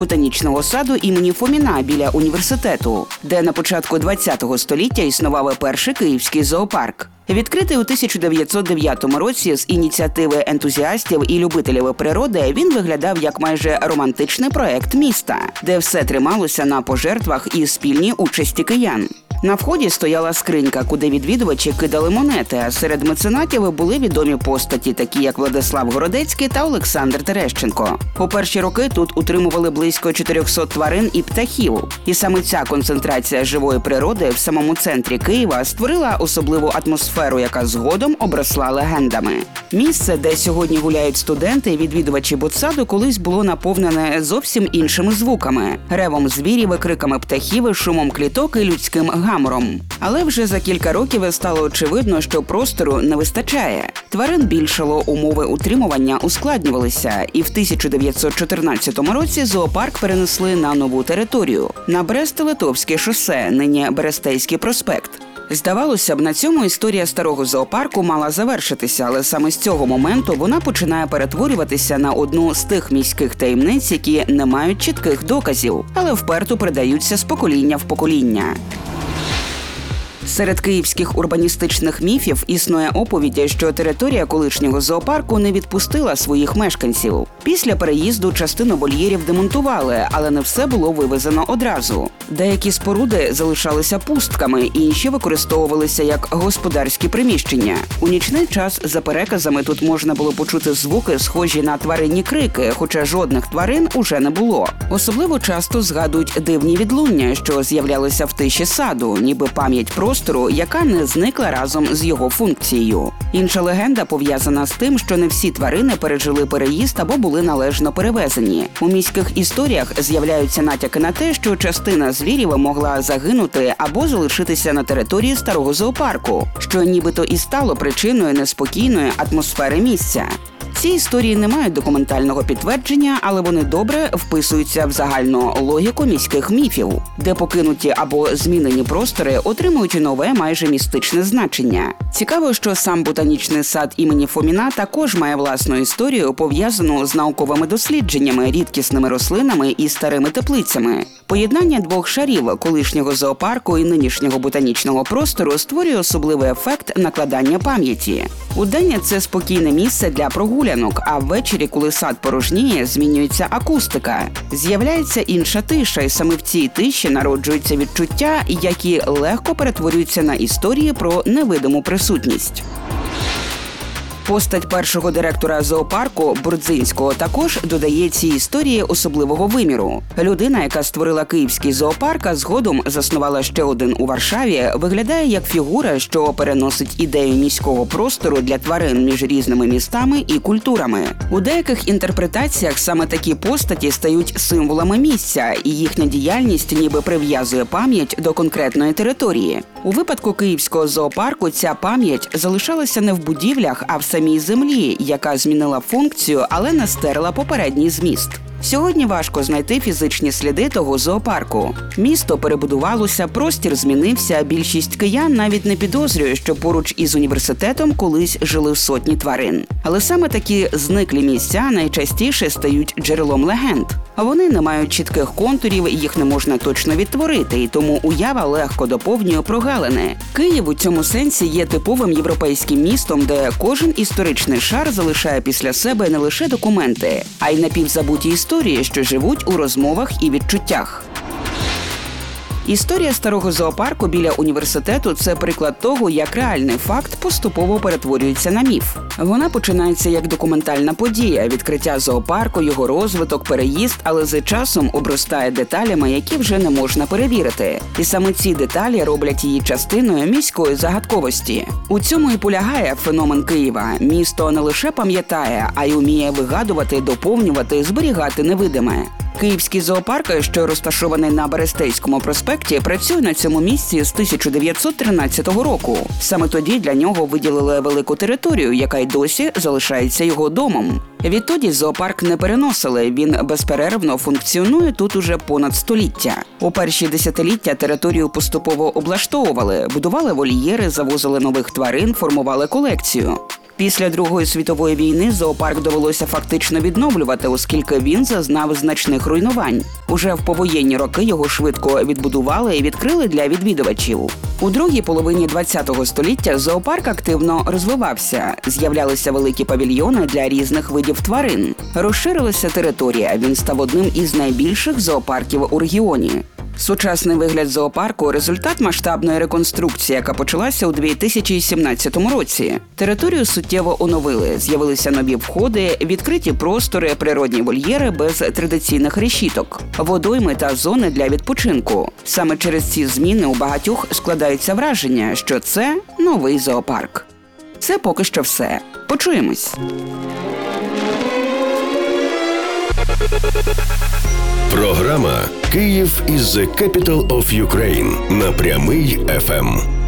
ботанічного саду імені Фоміна біля університету, де на початку ХХ століття існував перший київський зоопарк. Відкритий у 1909 році з ініціативи ентузіастів і любителів природи, він виглядав як майже романтичний проект міста, де все трималося на пожертвах і спільній участі киян. На вході стояла скринька, куди відвідувачі кидали монети, а серед меценатів були відомі постаті, такі як Владислав Городецький та Олександр Терещенко. У перші роки тут утримували близько 400 тварин і птахів. І саме ця концентрація живої природи в самому центрі Києва створила особливу атмосферу, яка згодом обросла легендами. Місце, де сьогодні гуляють студенти і відвідувачі ботсаду, колись було наповнене зовсім іншими звуками – ревом звірів, криками птахів, шумом кліток і людським гамором. Але вже за кілька років стало очевидно, що простору не вистачає. Тварин більшало, умови утримування ускладнювалися, і в 1914 році зоопарк перенесли на нову територію – на Брест-Литовське шосе, нині Берестейський проспект. Здавалося б, на цьому історія старого зоопарку мала завершитися, але саме з цього моменту вона починає перетворюватися на одну з тих міських таємниць, які не мають чітких доказів, але вперто передаються з покоління в покоління. Серед київських урбаністичних міфів існує оповідь, що територія колишнього зоопарку не відпустила своїх мешканців. Після переїзду частину вольєрів демонтували, але не все було вивезено одразу. Деякі споруди залишалися пустками, інші використовувалися як господарські приміщення. У нічний час, за переказами, тут можна було почути звуки, схожі на тваринні крики, хоча жодних тварин уже не було. Особливо часто згадують дивні відлуння, що з'являлися в тиші саду, ніби пам'ять простору, яка не зникла разом з його функцією. Інша легенда пов'язана з тим, що не всі тварини пережили переїзд або були належно перевезені. У міських історіях з'являються натяки на те, що частина звірів могла загинути або залишитися на території старого зоопарку, що нібито і стало причиною неспокійної атмосфери місця. Ці історії не мають документального підтвердження, але вони добре вписуються в загальну логіку міських міфів, де покинуті або змінені простори отримують нове майже містичне значення. Цікаво, що сам ботанічний сад імені Фоміна також має власну історію, пов'язану з науковими дослідженнями, рідкісними рослинами і старими теплицями. Поєднання двох шарів – колишнього зоопарку і нинішнього ботанічного простору – створює особливий ефект накладання пам'яті. Удень – це спокійне місце для прогулянок, а ввечері, коли сад порожніє, змінюється акустика. З'являється інша тиша, і саме в цій тиші народжуються відчуття, які легко перетворюються на історії про невидиму присутність. Постать першого директора зоопарку Бурдзинського також додає цій історії особливого виміру. Людина, яка створила київський зоопарк, а згодом заснувала ще один у Варшаві, виглядає як фігура, що переносить ідею міського простору для тварин між різними містами і культурами. У деяких інтерпретаціях саме такі постаті стають символами місця, і їхня діяльність ніби прив'язує пам'ять до конкретної території. У випадку київського зоопарку ця пам'ять залишалася не в будівлях, а в самій землі, яка змінила функцію, але не стерла попередній зміст. Сьогодні важко знайти фізичні сліди того зоопарку. Місто перебудувалося, простір змінився, більшість киян навіть не підозрює, що поруч із університетом колись жили сотні тварин. Але саме такі зниклі місця найчастіше стають джерелом легенд. Вони не мають чітких контурів, їх не можна точно відтворити, і тому уява легко доповнює прогалини. Київ у цьому сенсі є типовим європейським містом, де кожен історичний шар залишає після себе не лише документи, а й напівзабуті історії, що живуть у розмовах і відчуттях. Історія старого зоопарку біля університету – це приклад того, як реальний факт поступово перетворюється на міф. Вона починається як документальна подія – відкриття зоопарку, його розвиток, переїзд, але з часом обростає деталями, які вже не можна перевірити. І саме ці деталі роблять її частиною міської загадковості. У цьому і полягає феномен Києва. Місто не лише пам'ятає, а й уміє вигадувати, доповнювати, зберігати невидиме. Київський зоопарк, що розташований на Берестейському проспекті, працює на цьому місці з 1913 року. Саме тоді для нього виділили велику територію, яка й досі залишається його домом. Відтоді зоопарк не переносили, він безперервно функціонує тут уже понад століття. У перші десятиліття територію поступово облаштовували, будували вольєри, завозили нових тварин, формували колекцію. Після Другої світової війни зоопарк довелося фактично відновлювати, оскільки він зазнав значних руйнувань. Уже в повоєнні роки його швидко відбудували і відкрили для відвідувачів. У другій половині ХХ століття зоопарк активно розвивався. З'являлися великі павільйони для різних видів тварин. Розширилася територія, він став одним із найбільших зоопарків у регіоні. Сучасний вигляд зоопарку – результат масштабної реконструкції, яка почалася у 2017 році. Територію суттєво оновили, з'явилися нові входи, відкриті простори, природні вольєри без традиційних решіток, водойми та зони для відпочинку. Саме через ці зміни у багатьох складається враження, що це новий зоопарк. Це поки що все. Почуємось. Програма «Київ is the capital of Ukraine» на Прямий ФМ.